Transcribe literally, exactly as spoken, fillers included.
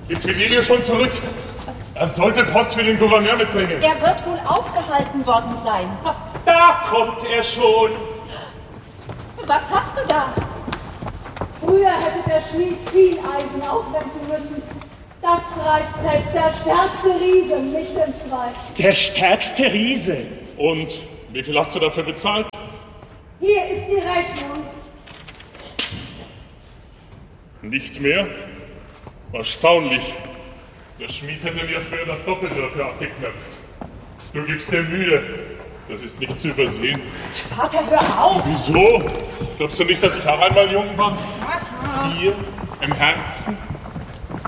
Ist Vililie schon zurück? Er sollte Post für den Gouverneur mitbringen. Er wird wohl aufgehalten worden sein. Da kommt er schon. Was hast du da? Früher hätte der Schmied viel Eisen aufwenden müssen. Das reißt selbst der stärkste Riese nicht entzwei. Der stärkste Riese. Und wie viel hast du dafür bezahlt? Hier ist die Rechnung. Nicht mehr? Erstaunlich. Der Schmied hätte mir früher das Doppelte dafür abgeknöpft. Du gibst dir Mühe. Das ist nicht zu übersehen. Vater, hör auf! Wieso? Glaubst du nicht, dass ich auch einmal jung war? Vater! Hier, im Herzen.